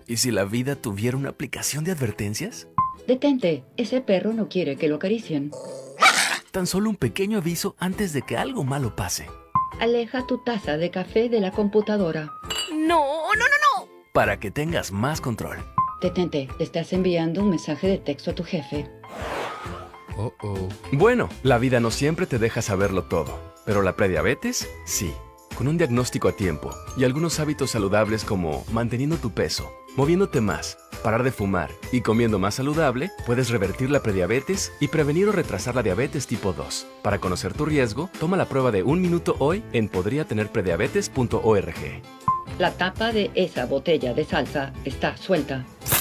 ¿Y si la vida tuviera una aplicación de advertencias? Detente, ese perro no quiere que lo acaricien. Tan solo un pequeño aviso antes de que algo malo pase. Aleja tu taza de café de la computadora. ¡No! Para que tengas más control. Detente, le estás enviando un mensaje de texto a tu jefe. Bueno, la vida no siempre te deja saberlo todo, pero la prediabetes, sí. Con un diagnóstico a tiempo y algunos hábitos saludables como manteniendo tu peso, moviéndote más, parar de fumar y comiendo más saludable, puedes revertir la prediabetes y prevenir o retrasar la diabetes tipo 2. Para conocer tu riesgo, toma la prueba de 1 minuto hoy en podriatenerprediabetes.org. La tapa de esa botella de salsa está suelta.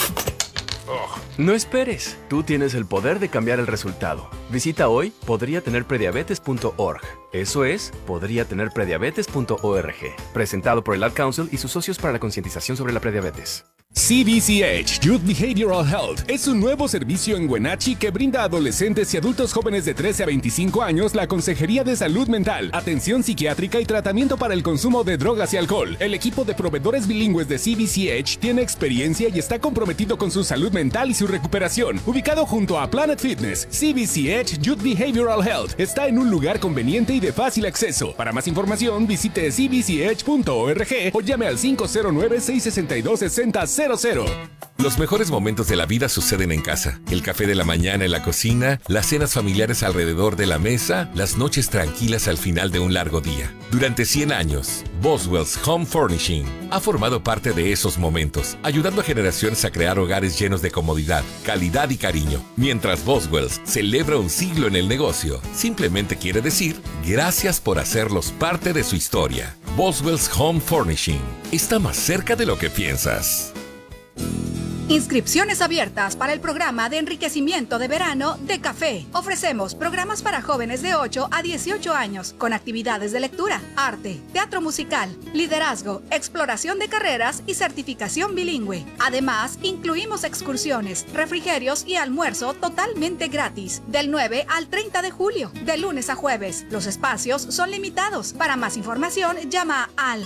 No esperes, tú tienes el poder de cambiar el resultado. Visita hoy podriatenerprediabetes.org. Eso es, podriatenerprediabetes.org. Presentado por el Ad Council y sus socios para la concientización sobre la prediabetes. CBCH Youth Behavioral Health es un nuevo servicio en Wenatchee que brinda a adolescentes y adultos jóvenes de 13 a 25 años la consejería de salud mental, atención psiquiátrica y tratamiento para el consumo de drogas y alcohol. El equipo de proveedores bilingües de CBCH tiene experiencia y está comprometido con su salud mental y su recuperación. Ubicado junto a Planet Fitness, CBCH Youth Behavioral Health está en un lugar conveniente y de fácil acceso. Para más información, visite cbch.org o llame al 509-662-6000. Los mejores momentos de la vida suceden en casa. El café de la mañana en la cocina, las cenas familiares alrededor de la mesa, las noches tranquilas al final de un largo día. Durante 100 años, Boswell's Home Furnishing ha formado parte de esos momentos, ayudando a generaciones a crear hogares llenos de comodidad, calidad y cariño. Mientras Boswell's celebra un siglo en el negocio, simplemente quiere decir gracias por hacerlos parte de su historia. Boswell's Home Furnishing está más cerca de lo que piensas. Inscripciones abiertas para el programa de enriquecimiento de verano de Café. Ofrecemos programas para jóvenes de 8 a 18 años con actividades de lectura, arte, teatro musical, liderazgo, exploración de carreras y certificación bilingüe. Además, incluimos excursiones, refrigerios y almuerzo totalmente gratis del 9 al 30 de julio, de lunes a jueves. Los espacios son limitados. Para más información, llama al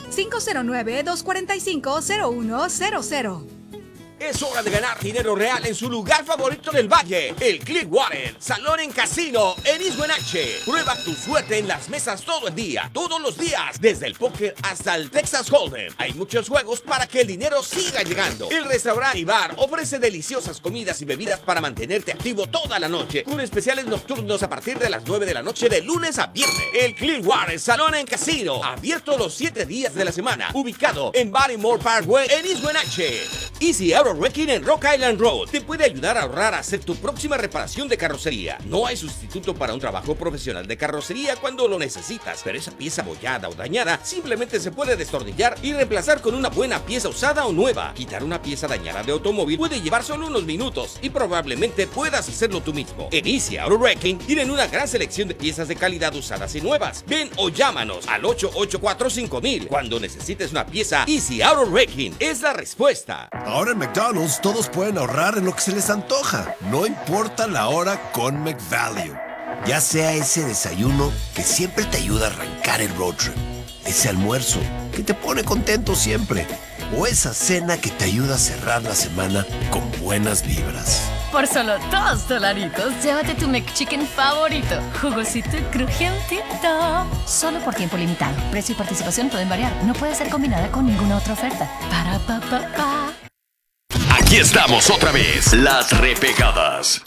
509-245-0100. Es hora de ganar dinero real en su lugar favorito del valle, el Clearwater Salón en Casino en East Wenatchee. Prueba tu suerte en las mesas todo el día, todos los días, desde el póker hasta el Texas Hold'em. Hay muchos juegos para que el dinero siga llegando. El restaurante y bar ofrece deliciosas comidas y bebidas para mantenerte activo toda la noche, con especiales nocturnos a partir de las 9 de la noche de lunes a viernes. El Clearwater Salón en Casino, abierto los 7 días de la semana, ubicado en Barrymore Parkway en East Wenatchee. Easy Auto Wrecking en Rock Island Road te puede ayudar a ahorrar a hacer tu próxima reparación de carrocería. No hay sustituto para un trabajo profesional de carrocería cuando lo necesitas, pero esa pieza abollada o dañada simplemente se puede destornillar y reemplazar con una buena pieza usada o nueva. Quitar una pieza dañada de automóvil puede llevar solo unos minutos y probablemente puedas hacerlo tú mismo. En Easy Auto Wrecking tienen una gran selección de piezas de calidad usadas y nuevas. Ven o llámanos al 884-5000. Cuando necesites una pieza, Easy Auto Wrecking es la respuesta. Ahora en McDonald's todos pueden ahorrar en lo que se les antoja. No importa la hora con McValue. Ya sea ese desayuno que siempre te ayuda a arrancar el road trip, ese almuerzo que te pone contento siempre, o esa cena que te ayuda a cerrar la semana con buenas vibras. Por solo $2, llévate tu McChicken favorito. Jugosito y crujientito. Solo por tiempo limitado. Precio y participación pueden variar. No puede ser combinada con ninguna otra oferta. Para pa pa pa. Aquí estamos otra vez, las repegadas.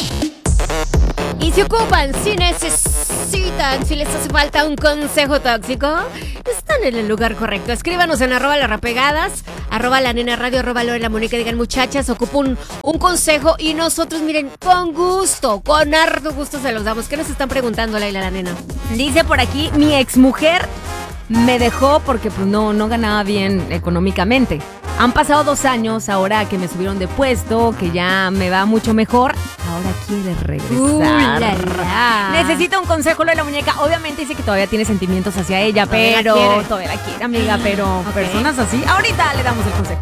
Y si ocupan, si necesitan, si les hace falta un consejo tóxico, están en el lugar correcto. Escríbanos en @las_repegadas, @la_nena_radio, @Lore_la_Mónica. Digan, muchachas, ocupo un consejo y nosotros, miren, con gusto, con harto gusto se los damos. ¿Qué nos están preguntando, Laila, la nena? Dice por aquí, mi exmujer me dejó porque pues, no ganaba bien económicamente. Han pasado 2 años ahora que me subieron de puesto, que ya me va mucho mejor. Ahora quiere regresar. Necesita un consejo, la muñeca. Obviamente dice que todavía tiene sentimientos hacia ella, pero todavía la quiere, amiga. Pero personas así, ahorita le damos el consejo.